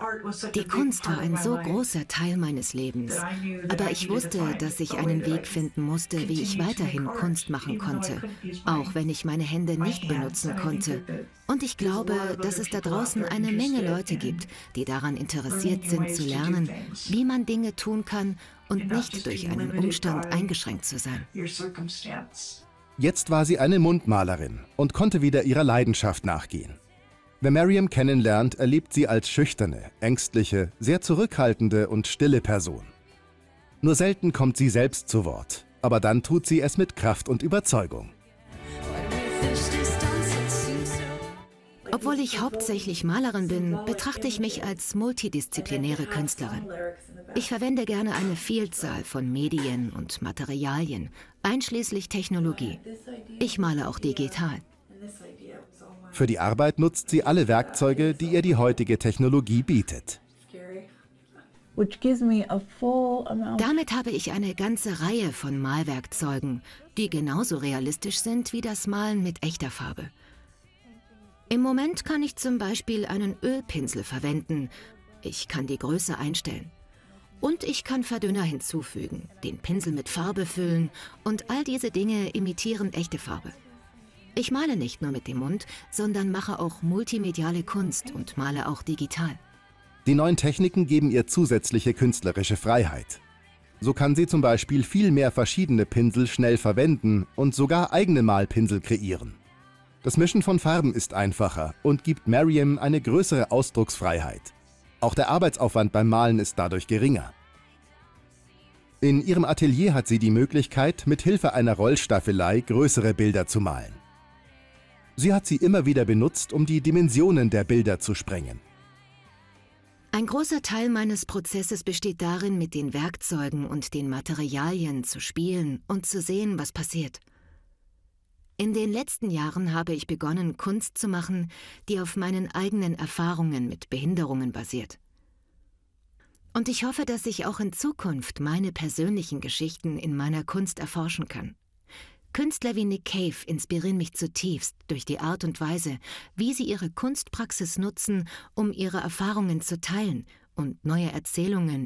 Die Kunst war ein so großer Teil meines Lebens, aber ich wusste, dass ich einen Weg finden musste, wie ich weiterhin Kunst machen konnte, auch wenn ich meine Hände nicht benutzen konnte. Und ich glaube, dass es da draußen eine Menge Leute gibt, die daran interessiert sind zu lernen, wie man Dinge tun kann und nicht durch einen Umstand eingeschränkt zu sein. Jetzt war sie eine Mundmalerin und konnte wieder ihrer Leidenschaft nachgehen. Wer Maryam kennenlernt, erlebt sie als schüchterne, ängstliche, sehr zurückhaltende und stille Person. Nur selten kommt sie selbst zu Wort, aber dann tut sie es mit Kraft und Überzeugung. Obwohl ich hauptsächlich Malerin bin, betrachte ich mich als multidisziplinäre Künstlerin. Ich verwende gerne eine Vielzahl von Medien und Materialien, einschließlich Technologie. Ich male auch digital. Für die Arbeit nutzt sie alle Werkzeuge, die ihr die heutige Technologie bietet. Damit habe ich eine ganze Reihe von Malwerkzeugen, die genauso realistisch sind wie das Malen mit echter Farbe. Im Moment kann ich zum Beispiel einen Ölpinsel verwenden. Ich kann die Größe einstellen. Und ich kann Verdünner hinzufügen, den Pinsel mit Farbe füllen und all diese Dinge imitieren echte Farbe. Ich male nicht nur mit dem Mund, sondern mache auch multimediale Kunst und male auch digital. Die neuen Techniken geben ihr zusätzliche künstlerische Freiheit. So kann sie zum Beispiel viel mehr verschiedene Pinsel schnell verwenden und sogar eigene Malpinsel kreieren. Das Mischen von Farben ist einfacher und gibt Maryam eine größere Ausdrucksfreiheit. Auch der Arbeitsaufwand beim Malen ist dadurch geringer. In ihrem Atelier hat sie die Möglichkeit, mit Hilfe einer Rollstaffelei größere Bilder zu malen. Sie hat sie immer wieder benutzt, um die Dimensionen der Bilder zu sprengen. Ein großer Teil meines Prozesses besteht darin, mit den Werkzeugen und den Materialien zu spielen und zu sehen, was passiert. In den letzten Jahren habe ich begonnen, Kunst zu machen, die auf meinen eigenen Erfahrungen mit Behinderungen basiert. Und ich hoffe, dass ich auch in Zukunft meine persönlichen Geschichten in meiner Kunst erforschen kann. Künstler wie Nick Cave inspirieren mich zutiefst durch die Art und Weise, wie sie ihre Kunstpraxis nutzen, um ihre Erfahrungen zu teilen und neue Erzählungen